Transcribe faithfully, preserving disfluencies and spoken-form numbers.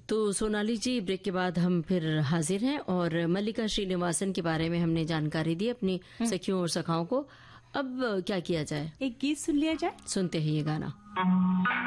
तो सोनाली जी, ब्रेक के बाद हम फिर हाजिर हैं और मल्लिका श्रीनिवासन के बारे में हमने जानकारी दी अपनी सखियों और सखाओं को। अब क्या किया जाए? एक गीत सुन लिया जाए। सुनते हैं ये गाना।